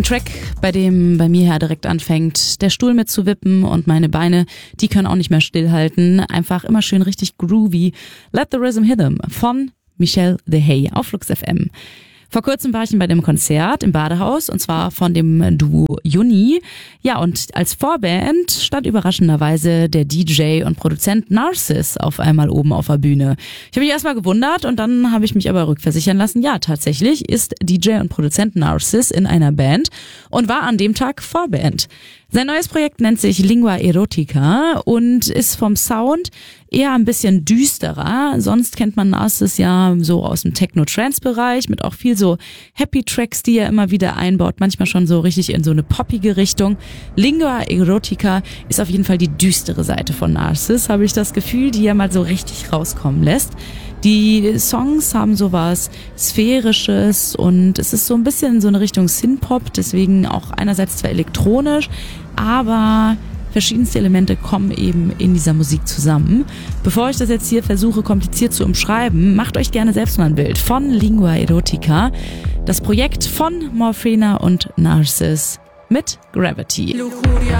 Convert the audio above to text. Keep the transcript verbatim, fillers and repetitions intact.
Ein Track, bei dem bei mir her direkt anfängt, der Stuhl mitzuwippen und meine Beine, die können auch nicht mehr stillhalten. Einfach immer schön richtig groovy. Let the Rhythm Hit 'em von Michelle De Hey auf Flux F M. Vor kurzem war ich bei dem Konzert im Badehaus und zwar von dem Duo Juni. Ja, und als Vorband stand überraschenderweise der D J und Produzent Narciss auf einmal oben auf der Bühne. Ich habe mich erstmal gewundert und dann habe ich mich aber rückversichern lassen. Ja, tatsächlich ist D J und Produzent Narciss in einer Band und war an dem Tag Vorband. Sein neues Projekt nennt sich Lingua Erotica und ist vom Sound eher ein bisschen düsterer. Sonst kennt man Narciss ja so aus dem Techno-Trance-Bereich mit auch viel so Happy-Tracks, die er immer wieder einbaut. Manchmal schon so richtig in so eine poppige Richtung. Lingua Erotica ist auf jeden Fall die düstere Seite von Narciss, habe ich das Gefühl, die er mal so richtig rauskommen lässt. Die Songs haben sowas Sphärisches und es ist so ein bisschen in so eine Richtung Synthpop, deswegen auch einerseits zwar elektronisch, aber verschiedenste Elemente kommen eben in dieser Musik zusammen. Bevor ich das jetzt hier versuche kompliziert zu umschreiben, macht euch gerne selbst mal ein Bild von Lingua Erotica, das Projekt von Morphina und Narciss mit Gravity. Lujuria.